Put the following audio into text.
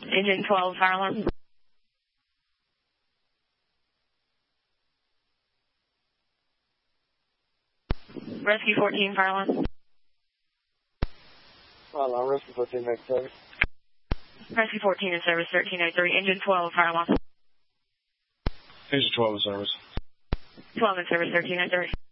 Engine 12, fire alarm. Rescue 14, fire alarm. Fire alarm, Rescue 14, next service. Rescue 14 in service, 1303. Engine 12, fire alarm. Engine 12 in service. 12 in service, 1303.